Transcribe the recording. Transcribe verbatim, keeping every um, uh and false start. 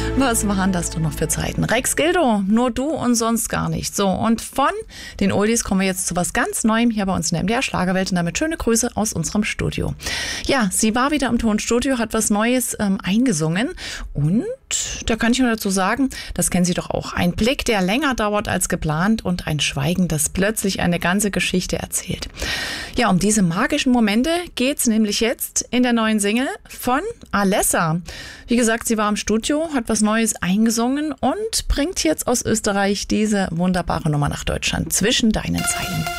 Was waren das doch noch für Zeiten? Rex Gildo, nur du und sonst gar nicht. So, und von den Oldies kommen wir jetzt zu was ganz Neuem hier bei uns in der M D R Schlagerwelt und damit schöne Grüße aus unserem Studio. Ja, sie war wieder im Tonstudio, hat was Neues ähm, eingesungen und da kann ich nur dazu sagen, das kennen Sie doch auch. Ein Blick, der länger dauert als geplant und ein Schweigen, das plötzlich eine ganze Geschichte erzählt. Ja, um diese magischen Momente geht's nämlich jetzt in der neuen Single von Alessa. Wie gesagt, sie war im Studio, hat was Neues eingesungen und bringt jetzt aus Österreich diese wunderbare Nummer nach Deutschland. Zwischen deinen Zeilen.